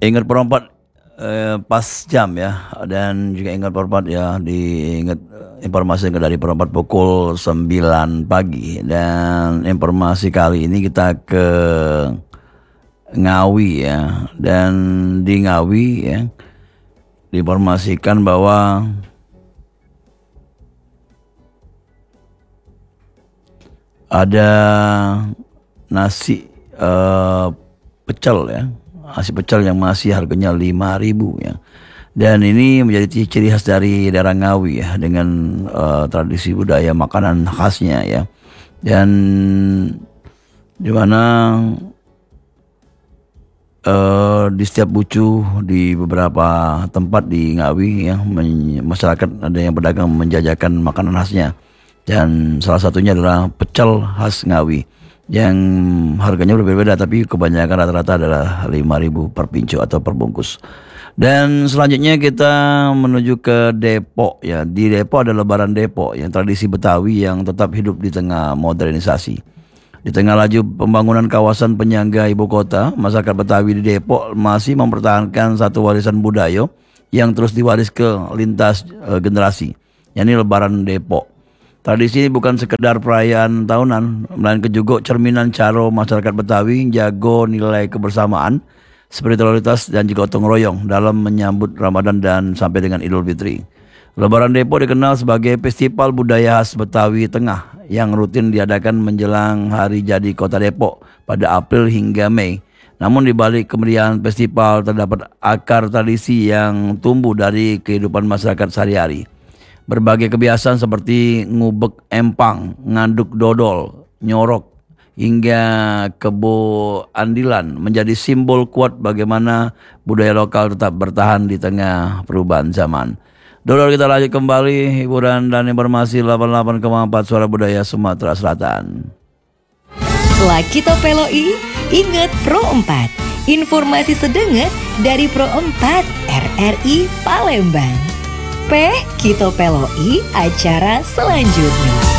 Ingat perempat pas jam ya, dan juga ingat perempat ya, diingat informasi dari perempat pukul 9 pagi. Dan informasi kali ini kita ke Ngawi ya, dan di Ngawi ya diinformasikan bahwa ada nasi pecel ya, nasi pecel yang masih harganya 5.000 ya. Dan ini menjadi ciri khas dari daerah Ngawi ya, dengan tradisi budaya makanan khasnya ya. Dan di mana di setiap bucu di beberapa tempat di Ngawi ya, masyarakat ada yang pedagang menjajakan makanan khasnya. Dan salah satunya adalah pecel khas Ngawi yang harganya berbeda-beda, tapi kebanyakan rata-rata adalah 5.000 per pincu atau per bungkus. Dan selanjutnya kita menuju ke Depok ya. Di Depok ada Lebaran Depok yang tradisi Betawi yang tetap hidup di tengah modernisasi. Di tengah laju pembangunan kawasan penyangga ibu kota, masyarakat Betawi di Depok masih mempertahankan satu warisan budaya yang terus diwaris ke lintas generasi, yakni Lebaran Depok. Tradisi ini bukan sekedar perayaan tahunan, melainkan juga cerminan cara masyarakat Betawi jago nilai kebersamaan, spiritualitas dan juga gotong royong dalam menyambut Ramadan dan sampai dengan Idul Fitri. Lebaran Depok dikenal sebagai festival budaya khas Betawi Tengah yang rutin diadakan menjelang hari jadi Kota Depok pada April hingga Mei. Namun di balik kemeriahan festival terdapat akar tradisi yang tumbuh dari kehidupan masyarakat sehari-hari. Berbagai kebiasaan seperti ngubek empang, ngaduk dodol, nyorok, hingga kebo andilan menjadi simbol kuat bagaimana budaya lokal tetap bertahan di tengah perubahan zaman. Dodol, kita lanjut kembali hiburan dan informasi 88,4 Suara Budaya Sumatera Selatan. Laki Topeloi, ingat Pro 4. Informasi sedenget dari Pro 4 RRI Palembang. P. Kito Peloi, acara selanjutnya.